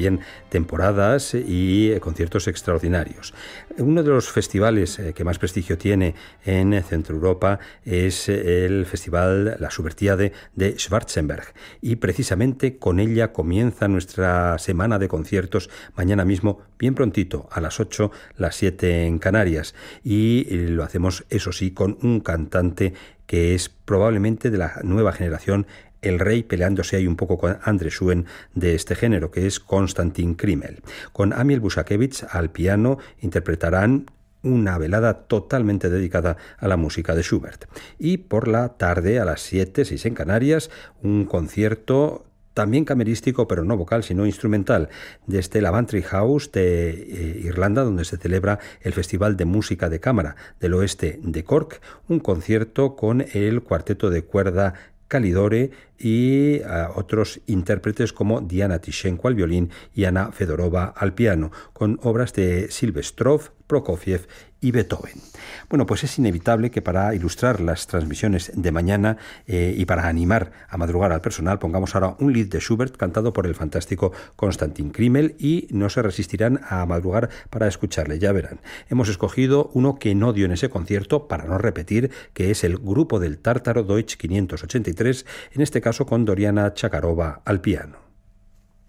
también temporadas y conciertos extraordinarios. Uno de los festivales que más prestigio tiene en Centro Europa es el festival La Schubertiade de Schwarzenberg, y precisamente con ella comienza nuestra semana de conciertos mañana mismo, bien prontito, a las 8, las 7 en Canarias, y lo hacemos, eso sí, con un cantante que es probablemente de la nueva generación, el rey, peleándose ahí un poco con André Schuen de este género, que es Konstantin Krimmel. Con Amiel Busakevich al piano interpretarán una velada totalmente dedicada a la música de Schubert. Y por la tarde, a las 7, 6 en Canarias, un concierto también camerístico, pero no vocal, sino instrumental, desde la Bantry House de Irlanda, donde se celebra el Festival de Música de Cámara del Oeste de Cork, un concierto con el cuarteto de cuerda Kalidore y otros intérpretes como Diana Tishenko al violín y Anna Fedorova al piano, con obras de Silvestrov, Prokofiev y Beethoven. Bueno, pues es inevitable que para ilustrar las transmisiones de mañana y para animar a madrugar al personal, pongamos ahora un lied de Schubert cantado por el fantástico Konstantin Krimmel, y no se resistirán a madrugar para escucharle, ya verán. Hemos escogido uno que no dio en ese concierto, para no repetir, que es el grupo del Tártaro Deutsch 583, en este caso con Doriana Chakarova al piano.